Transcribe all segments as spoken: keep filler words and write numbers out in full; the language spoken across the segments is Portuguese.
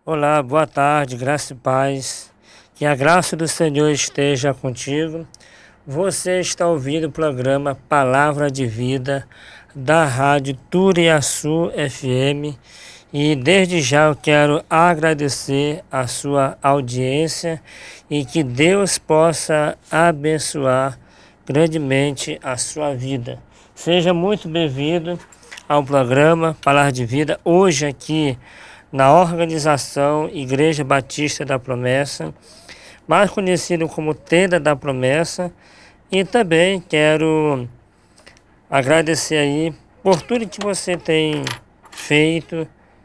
Olá, boa tarde, graça e paz. Que a graça do Senhor esteja contigo. Você está ouvindo o programa Palavra de Vida da Rádio Turiaçu F M e desde já eu quero agradecer a sua audiência e que Deus possa abençoar grandemente a sua vida. Seja muito bem-vindo ao programa Palavra de Vida, hoje aqui na organização Igreja Batista da Promessa, mais conhecido como Tenda da Promessa, e também quero agradecer aí por tudo que você tem feito.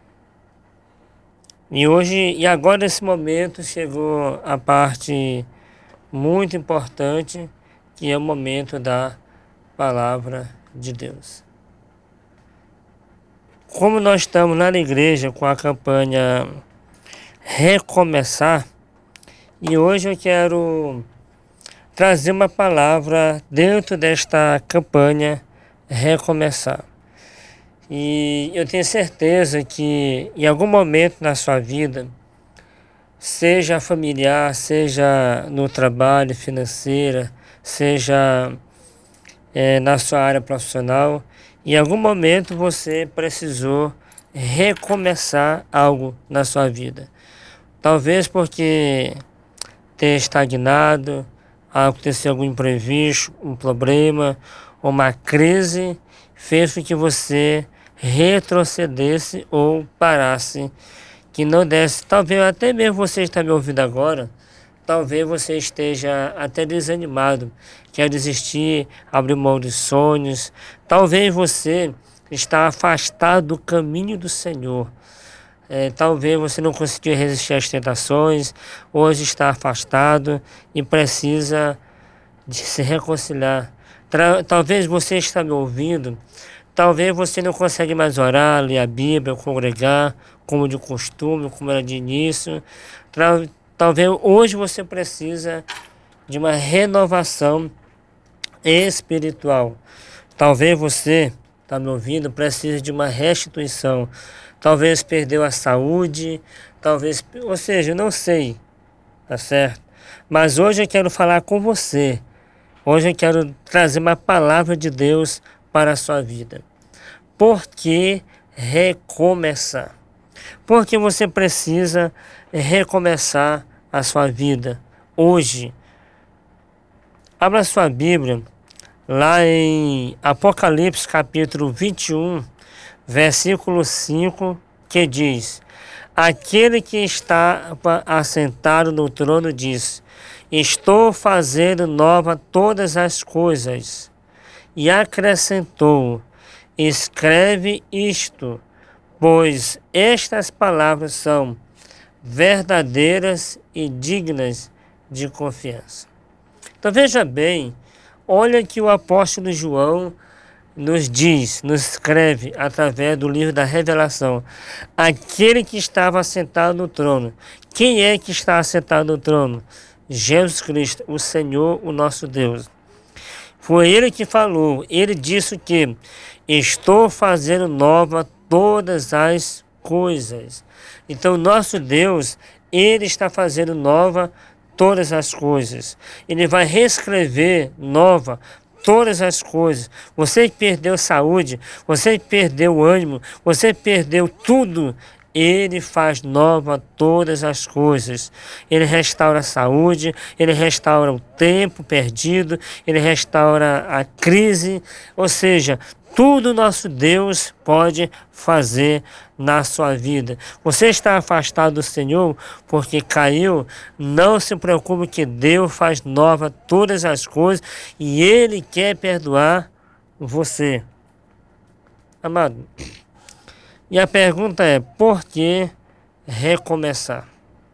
E hoje, e agora nesse momento, chegou a parte muito importante, que é o momento da Palavra de Deus. Como nós estamos lá na igreja com a campanha Recomeçar, e hoje eu quero trazer uma palavra dentro desta campanha Recomeçar. E eu tenho certeza que em algum momento na sua vida, seja familiar, seja no trabalho, financeira, seja é, na sua área profissional, em algum momento você precisou recomeçar algo na sua vida. Talvez porque ter estagnado, aconteceu algum imprevisto, um problema, uma crise, fez com que você retrocedesse ou parasse, que não desse. Talvez até mesmo você está me ouvindo agora, talvez você esteja até desanimado, quer desistir, abrir mão dos sonhos. Talvez você está afastado do caminho do Senhor. É, talvez você não conseguiu resistir às tentações, hoje está afastado e precisa de se reconciliar. Tra talvez você está me ouvindo, talvez você não consegue mais orar, ler a Bíblia, congregar, como de costume, como era de início. Tra Talvez hoje você precisa de uma renovação espiritual. Talvez você, está me ouvindo, precise de uma restituição. Talvez perdeu a saúde, talvez, ou seja, eu não sei, tá certo? Mas hoje eu quero falar com você. Hoje eu quero trazer uma palavra de Deus para a sua vida. Por que recomeçar? Porque você precisa recomeçar a sua vida hoje. Abra sua Bíblia lá em Apocalipse capítulo vinte e um, versículo cinco, que diz: aquele que estava assentado no trono diz: estou fazendo nova todas as coisas. E acrescentou: escreve isto, pois estas palavras são verdadeiras e dignas de confiança. Então veja bem, olha que o apóstolo João nos diz, nos escreve através do livro da Revelação, aquele que estava assentado no trono. Quem é que está assentado no trono? Jesus Cristo, o Senhor, o nosso Deus. Foi ele que falou, ele disse que estou fazendo nova todas as coisas. Então nosso Deus, ele está fazendo nova todas as coisas. Ele vai reescrever nova todas as coisas. Você que perdeu saúde, você que perdeu ânimo, você que perdeu tudo, ele faz nova todas as coisas. Ele restaura a saúde, ele restaura o tempo perdido, ele restaura a crise, ou seja, tudo nosso Deus pode fazer na sua vida. Você está afastado do Senhor porque caiu? Não se preocupe que Deus faz nova todas as coisas e Ele quer perdoar você. Amado, e a pergunta é, por que recomeçar?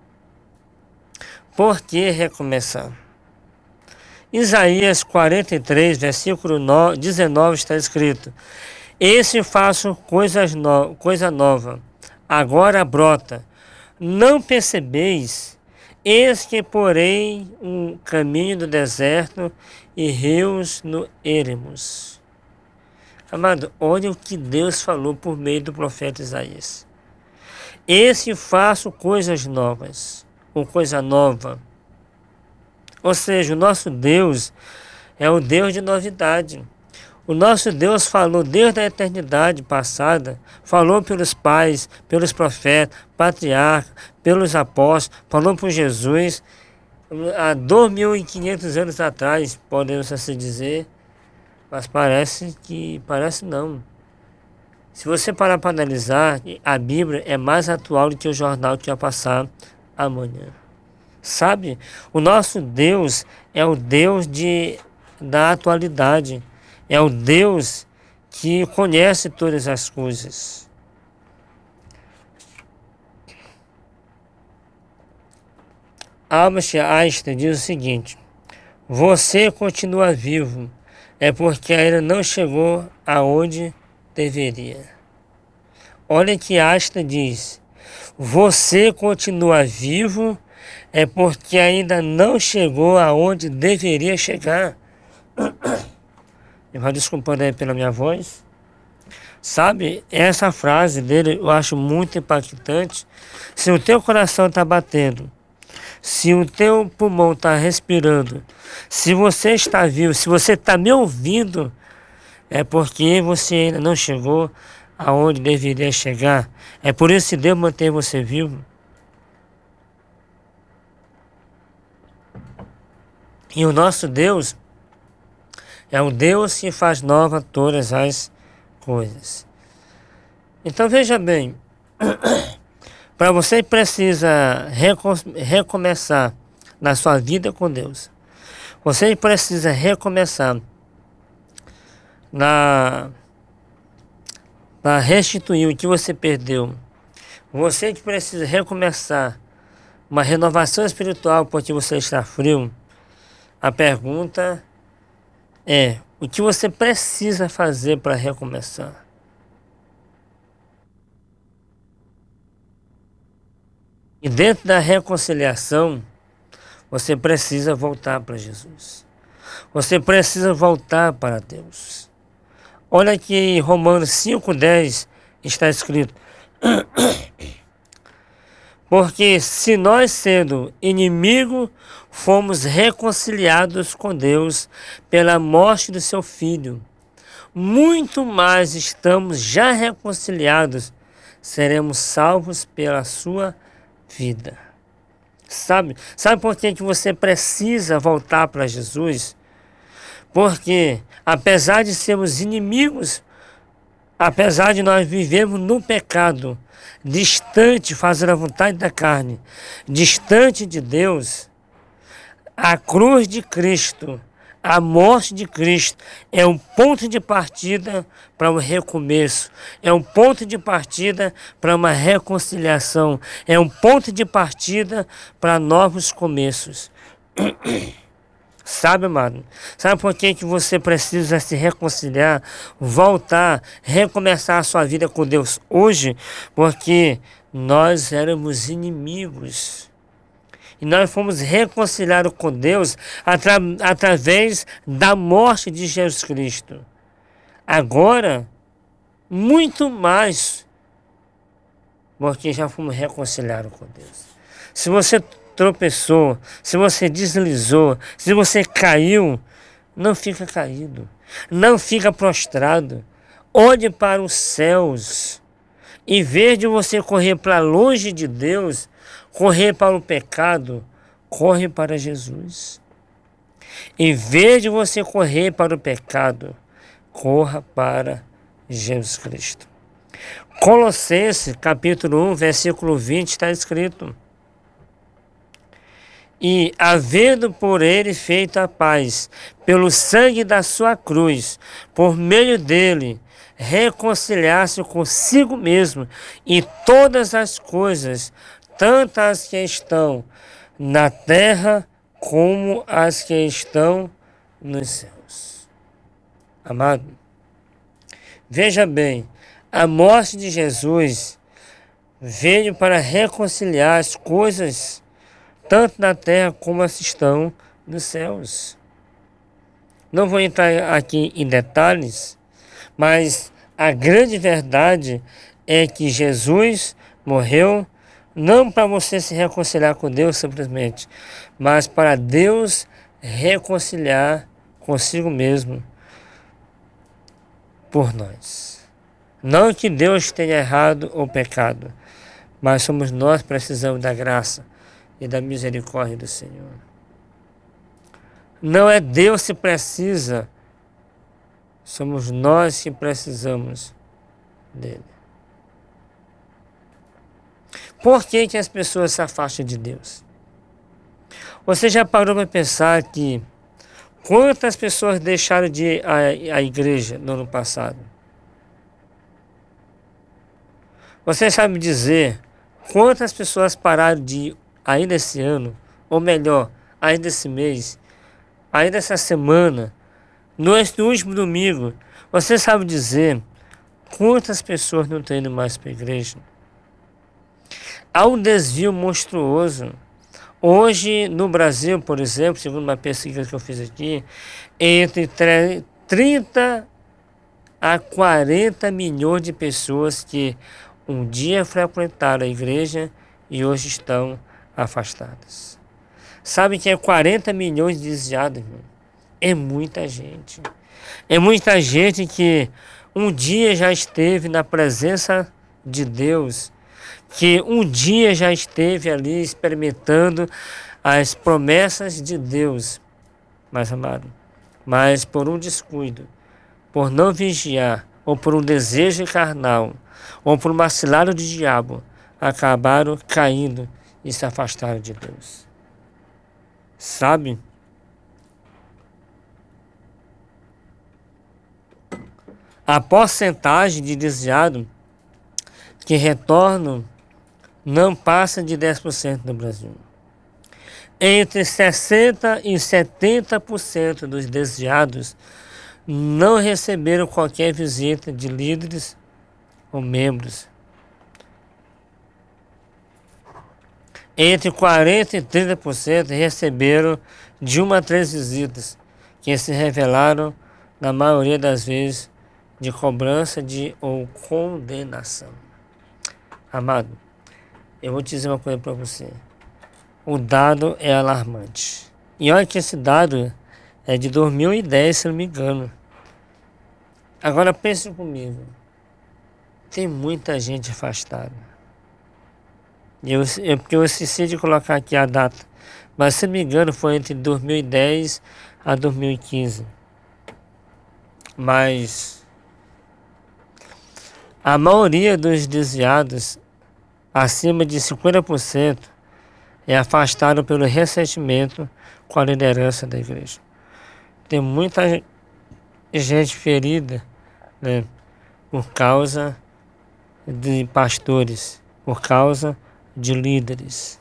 Por que recomeçar? Isaías quarenta e três, versículo dezenove, está escrito: esse faço coisas no, coisa nova, agora brota. Não percebeis? Eis que porei um caminho no deserto e rios no eremos. Amado, olha o que Deus falou por meio do profeta Isaías. Esse faço coisas novas, ou coisa nova. Ou seja, o nosso Deus é o Deus de novidade. O nosso Deus falou desde a eternidade passada, falou pelos pais, pelos profetas, patriarcas, pelos apóstolos, falou por Jesus há dois mil e quinhentos anos atrás, podemos assim dizer, mas parece que, parece não. Se você parar para analisar, a Bíblia é mais atual do que o jornal que vai passar amanhã. Sabe, o nosso Deus é o Deus de, da atualidade, é o Deus que conhece todas as coisas. Albert Einstein diz o seguinte: você continua vivo, é porque ainda não chegou aonde deveria. Olha que Einstein diz: você continua vivo, é porque ainda não chegou aonde deveria chegar. Eu vou desculpando aí pela minha voz. Sabe, essa frase dele eu acho muito impactante. Se o teu coração está batendo, se o teu pulmão está respirando, se você está vivo, se você está me ouvindo, é porque você ainda não chegou aonde deveria chegar. É por isso que Deus mantém você vivo. E o nosso Deus é o Deus que faz nova todas as coisas. Então veja bem, para você precisa recom recomeçar na sua vida com Deus. Você precisa recomeçar na, na restituir o que você perdeu. Você que precisa recomeçar uma renovação espiritual porque você está frio. A pergunta é: o que você precisa fazer para recomeçar? E dentro da reconciliação, você precisa voltar para Jesus. Você precisa voltar para Deus. Olha que em Romanos cinco, dez está escrito: porque se nós, sendo inimigos, fomos reconciliados com Deus pela morte do seu Filho, muito mais estamos já reconciliados, seremos salvos pela sua vida. Sabe, sabe por que que você precisa voltar para Jesus? Porque apesar de sermos inimigos, apesar de nós vivermos no pecado, distante, fazendo a vontade da carne, distante de Deus, a cruz de Cristo, a morte de Cristo é um ponto de partida para um recomeço, é um ponto de partida para uma reconciliação, é um ponto de partida para novos começos. Sabe, amado? Sabe por que que você precisa se reconciliar, voltar, recomeçar a sua vida com Deus hoje? Porque nós éramos inimigos. E nós fomos reconciliados com Deus atra através da morte de Jesus Cristo. Agora, muito mais, porque já fomos reconciliados com Deus. Se você tropeçou, se você deslizou, se você caiu, não fica caído, não fica prostrado. Olhe para os céus. Em vez de você correr para longe de Deus, correr para o pecado, corre para Jesus. Em vez de você correr para o pecado, corra para Jesus Cristo. Colossenses capítulo um, versículo vinte está escrito: e havendo por ele feito a paz, pelo sangue da sua cruz, por meio dele, reconciliar-se consigo mesmo e todas as coisas, tanto as que estão na terra como as que estão nos céus. Amado, veja bem, a morte de Jesus veio para reconciliar as coisas tanto na terra como as que estão nos céus. Não vou entrar aqui em detalhes, mas a grande verdade é que Jesus Morreu não para você se reconciliar com Deus simplesmente, mas para Deus reconciliar consigo mesmo por nós. Não que Deus tenha errado ou pecado, mas somos nós que precisamos da graça e da misericórdia do Senhor. Não é Deus que precisa, somos nós que precisamos dele. Por que que as pessoas se afastam de Deus? Você já parou para pensar que quantas pessoas deixaram de ir à, à igreja no ano passado? Você sabe dizer quantas pessoas pararam de ir ainda esse ano? Ou melhor, ainda esse mês? Ainda essa semana? No último domingo? Você sabe dizer quantas pessoas não estão indo mais para a igreja? Há um desvio monstruoso. Hoje, no Brasil, por exemplo, segundo uma pesquisa que eu fiz aqui, entre trinta a quarenta milhões de pessoas que um dia frequentaram a igreja e hoje estão afastadas. Sabe que é quarenta milhões de desviados, irmão? É muita gente. É muita gente que um dia já esteve na presença de Deus, que um dia já esteve ali experimentando as promessas de Deus, mas amado, mas por um descuido, por não vigiar, ou por um desejo carnal, ou por um vacilado de diabo, acabaram caindo e se afastaram de Deus. Sabe? A porcentagem de desviado que retornam não passa de dez por cento no Brasil. Entre sessenta por cento e setenta por cento dos desviados não receberam qualquer visita de líderes ou membros. Entre quarenta por cento e trinta por cento receberam de uma a três visitas, que se revelaram, na maioria das vezes, de cobrança de ou condenação. Amado, eu vou te dizer uma coisa para você. O dado é alarmante. E olha que esse dado é de dois mil e dez, se não me engano. Agora pense comigo. Tem muita gente afastada. Eu, eu, porque eu esqueci de colocar aqui a data. Mas se não me engano foi entre dois mil e dez a dois mil e quinze. Mas a maioria dos desviados, acima de cinquenta por cento, é afastado pelo ressentimento com a liderança da igreja. Tem muita gente ferida, né, por causa de pastores, por causa de líderes.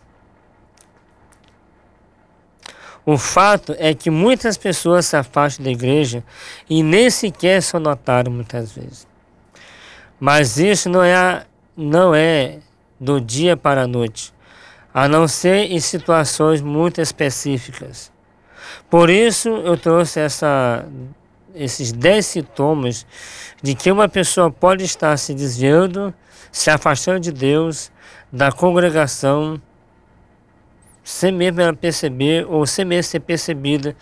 O fato é que muitas pessoas se afastam da igreja e nem sequer são notadas muitas vezes. Mas isso não é, não é do dia para a noite, a não ser em situações muito específicas. Por isso eu trouxe essa, esses dez sintomas de que uma pessoa pode estar se desviando, se afastando de Deus, da congregação, sem mesmo ela perceber ou sem mesmo ser percebida.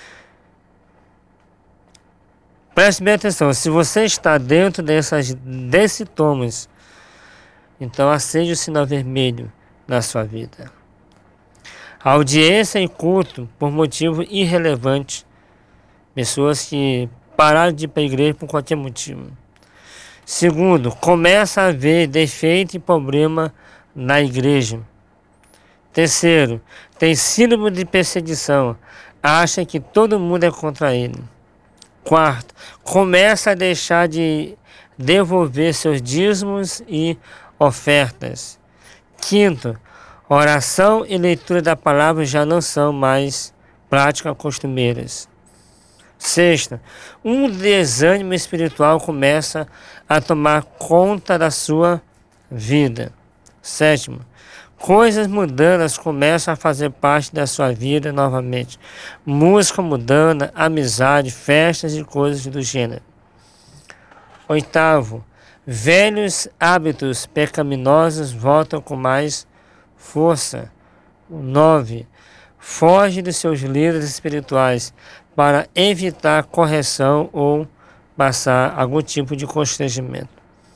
Preste bem atenção, se você está dentro dessas dez sintomas, então acende o sinal vermelho na sua vida. A audiência em culto por motivo irrelevante. Pessoas que pararam de ir para a igreja por qualquer motivo. Segundo, começa a haver defeito e problema na igreja. Terceiro, tem síndrome de perseguição. Acha que todo mundo é contra ele. Quarto, começa a deixar de devolver seus dízimos e ofertas. Quinto, oração e leitura da palavra já não são mais práticas costumeiras. Sexto, um desânimo espiritual começa a tomar conta da sua vida. Sétimo, coisas mundanas começam a fazer parte da sua vida novamente. Música mundana, amizade, festas e coisas do gênero. Oitavo, Velhos hábitos pecaminosos voltam com mais força. nove. Foge dos seus líderes espirituais para evitar correção ou passar algum tipo de constrangimento.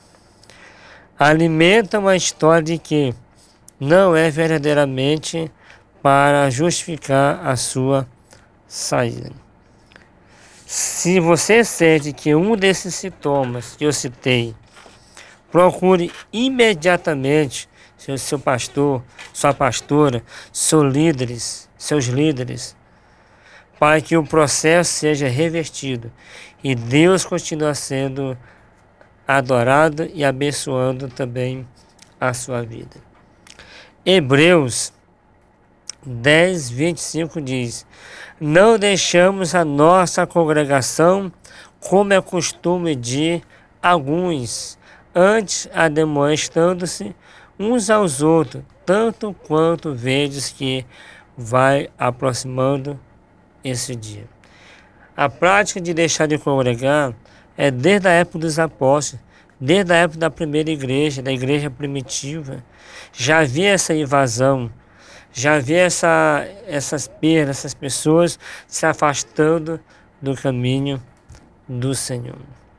Alimenta uma história de que não é verdadeiramente para justificar a sua saída. Se você sente que um desses sintomas que eu citei, procure imediatamente seu, seu pastor, sua pastora, seus líderes, seus líderes, para que o processo seja revertido e Deus continue sendo adorado e abençoando também a sua vida. Hebreus dez, vinte e cinco diz: não deixamos a nossa congregação como é costume de alguns, antes ademoestando-se uns aos outros, tanto quanto vedes que vai aproximando esse dia. A prática de deixar de congregar é desde a época dos apóstolos, desde a época da primeira igreja, da igreja primitiva. Já havia essa invasão, já havia essa, essas perdas, essas pessoas se afastando do caminho do Senhor.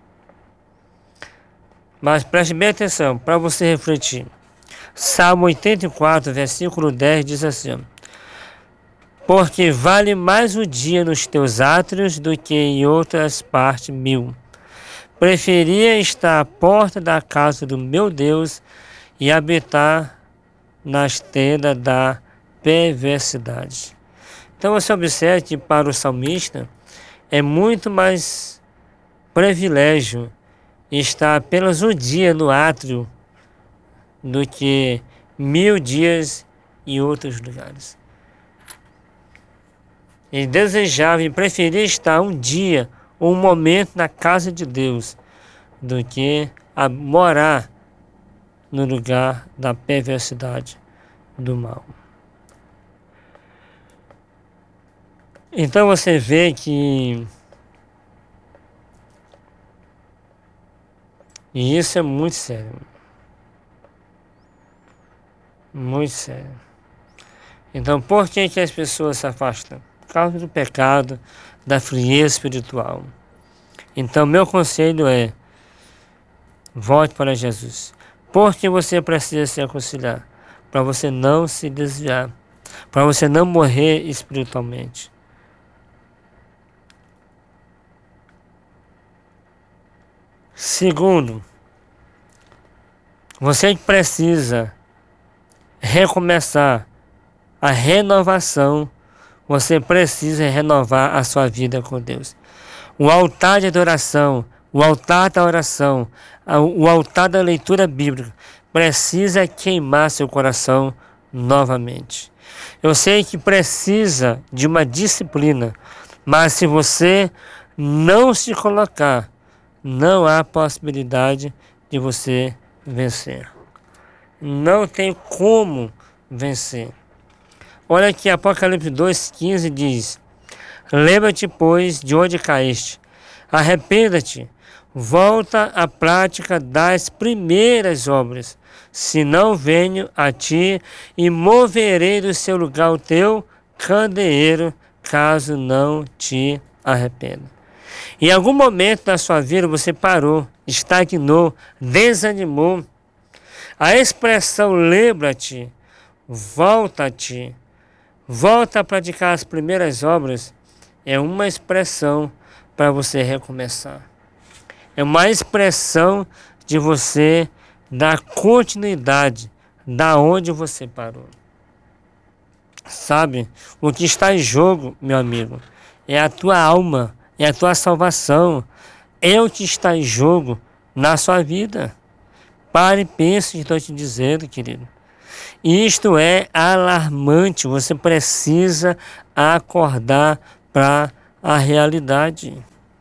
Mas preste bem atenção, para você refletir. Salmo oitenta e quatro, versículo dez diz assim: porque vale mais o dia nos teus átrios do que em outras partes mil. Preferia estar à porta da casa do meu Deus e habitar nas tendas da perversidade. Então você observa que para o salmista é muito mais privilégio estar apenas um dia no átrio do que mil dias em outros lugares. Ele desejava e preferia estar um dia ou um momento na casa de Deus do que a morar no lugar da perversidade do mal. Então você vê que e isso é muito sério. Muito sério. Então por que que as pessoas se afastam? Por causa do pecado, da frieza espiritual. Então meu conselho é: volte para Jesus. Porque você precisa se reconciliar, para você não se desviar, para você não morrer espiritualmente. Segundo, você precisa recomeçar a renovação. Você precisa renovar a sua vida com Deus. O altar de adoração, o altar da oração, o altar da leitura bíblica precisa queimar seu coração novamente. Eu sei que precisa de uma disciplina, mas se você não se colocar, não há possibilidade de você vencer. Não tem como vencer. Olha aqui, Apocalipse dois, quinze diz: lembra-te, pois, de onde caíste. Arrependa-te, volta à prática das primeiras obras. Se não venho a ti e moverei do seu lugar o teu candeeiro, caso não te arrependa. Em algum momento da sua vida você parou, estagnou, desanimou. A expressão lembra-te, volta-te, volta a praticar as primeiras obras é uma expressão para você recomeçar. É uma expressão de você dar continuidade da onde você parou. Sabe, o que está em jogo, meu amigo, é a tua alma, é a tua salvação, é o que está em jogo na sua vida. Pare e pense o que estou te dizendo, querido. Isto é alarmante, você precisa acordar para a realidade.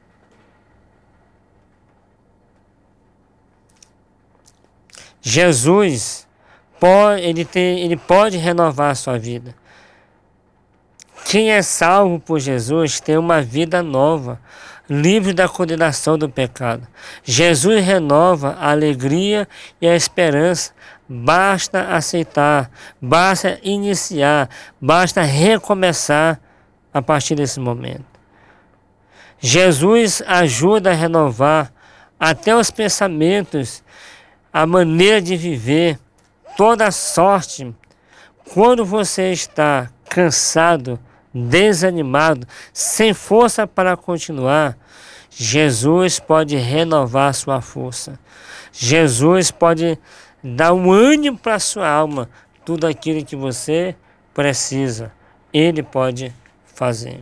Jesus pode, ele tem, ele pode renovar a sua vida. Quem é salvo por Jesus tem uma vida nova. livre da condenação do pecado. Jesus renova a alegria e a esperança. Basta aceitar, basta iniciar, basta recomeçar a partir desse momento. Jesus ajuda a renovar até os pensamentos, a maneira de viver, toda a sorte. Quando você está cansado, desanimado, sem força para continuar, Jesus pode renovar a sua força. Jesus pode dar um ânimo para a sua alma, tudo aquilo que você precisa. Ele pode fazer.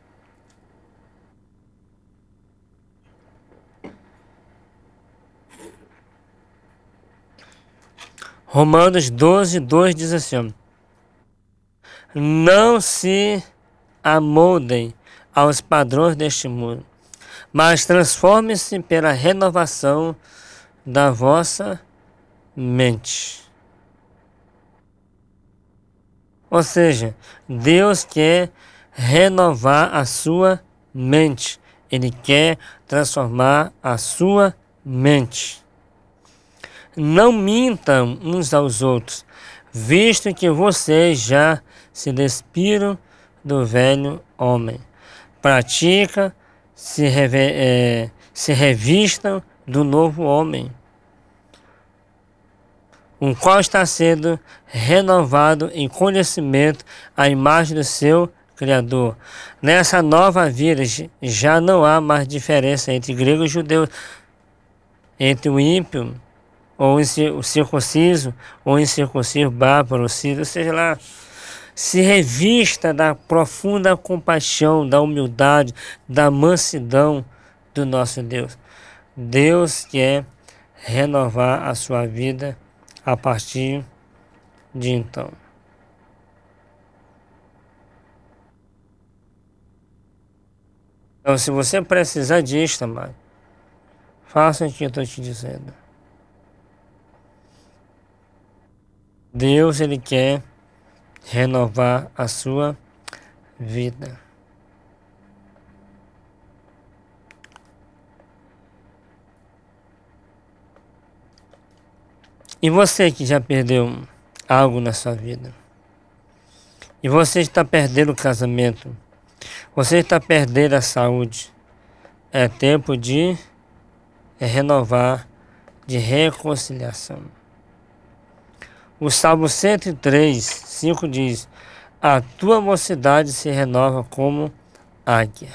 Romanos doze, dois diz assim: não se amoldem aos padrões deste mundo, mas transformem-se pela renovação da vossa mente. Ou seja, Deus quer renovar a sua mente. Ele quer transformar a sua mente. Não mintam uns aos outros, visto que vocês já se despiram do velho homem. Pratica, se, reve, é, se revistam do novo homem, o qual está sendo renovado em conhecimento à imagem do seu Criador. Nessa nova vida já não há mais diferença entre grego e judeu, entre o ímpio ou o circunciso, ou incircunciso, bárbaro, sírio, seja lá. Se revista da profunda compaixão, da humildade, da mansidão do nosso Deus. Deus quer renovar a sua vida a partir de então. Então, se você precisar disso, amado, faça o que eu estou te dizendo. Deus, Ele quer renovar a sua vida. E você que já perdeu algo na sua vida? E você está perdendo o casamento? Você está perdendo a saúde? É tempo de renovar, de reconciliação. O Salmo cento e três, cinco diz: a tua mocidade se renova como águia.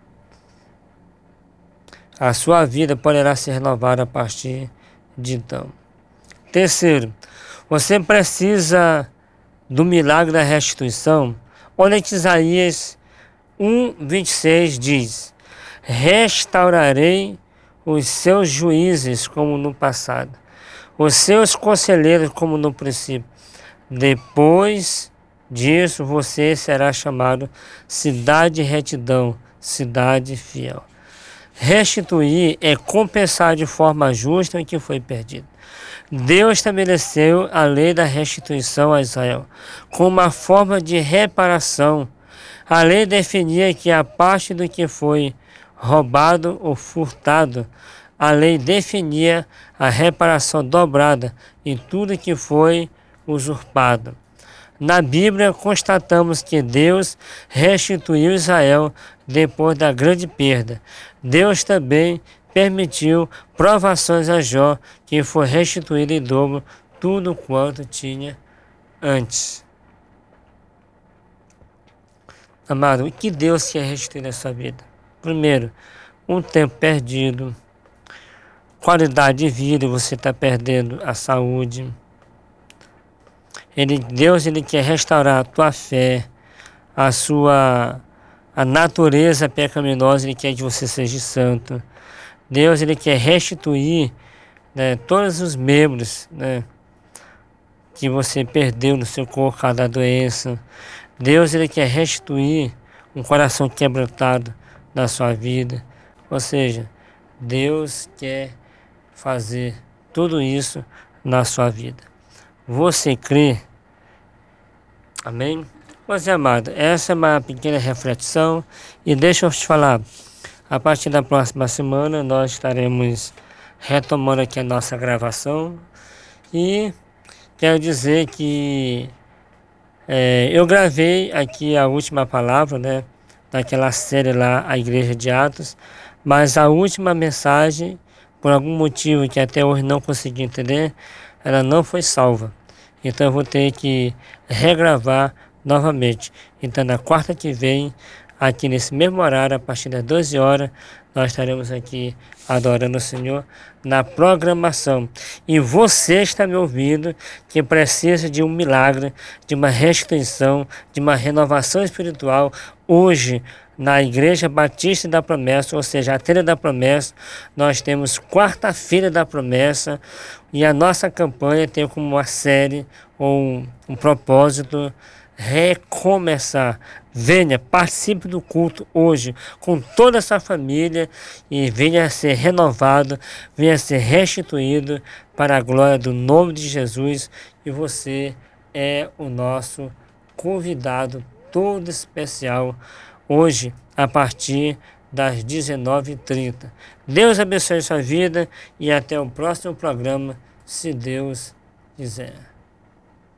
A sua vida poderá ser renovada a partir de então. Terceiro, você precisa do milagre da restituição. Olha que Isaías um, vinte e seis diz: restaurarei os seus juízes como no passado, os seus conselheiros como no princípio. Depois disso você será chamado cidade de retidão, cidade fiel. Restituir é compensar de forma justa o que foi perdido. Deus estabeleceu a lei da restituição a Israel como uma forma de reparação. A lei definia que a parte do que foi roubado ou furtado, a lei definia a reparação dobrada em tudo que foi usurpado. Na Bíblia constatamos que Deus restituiu Israel depois da grande perda. Deus também permitiu provações a Jó, que foi restituído em dobro tudo quanto tinha antes. Amado, o que Deus quer restituir na sua vida? Primeiro, um tempo perdido, qualidade de vida, você está perdendo a saúde. Ele, Deus ele quer restaurar a tua fé, a sua a natureza pecaminosa, Ele quer que você seja santo. Deus ele quer restituir, né, todos os membros, né, que você perdeu no seu corpo, cada doença. Deus ele quer restituir um coração quebrantado na sua vida. Ou seja, Deus quer fazer tudo isso na sua vida. Você crê? Amém? Pois é, amado, essa é uma pequena reflexão e deixa eu te falar. A partir da próxima semana nós estaremos retomando aqui a nossa gravação e quero dizer que é, eu gravei aqui a última palavra, né, daquela série lá, a Igreja de Atos, mas a última mensagem, por algum motivo que até hoje não consegui entender, ela não foi salva. Então eu vou ter que regravar novamente. Então na quarta que vem, aqui nesse mesmo horário, a partir das doze horas, nós estaremos aqui adorando o Senhor na programação. E você está me ouvindo que precisa de um milagre, de uma restituição, de uma renovação espiritual. Hoje, na Igreja Batista da Promessa, ou seja, a Telha da Promessa, nós temos Quarta-feira da Promessa e a nossa campanha tem como uma série ou um, um propósito recomeçar. Venha, participe do culto hoje com toda essa família e venha a ser renovado, venha a ser restituído para a glória do nome de Jesus. E você é o nosso convidado todo especial hoje a partir das dezenove e trinta. Deus abençoe sua vida e até o próximo programa, se Deus quiser.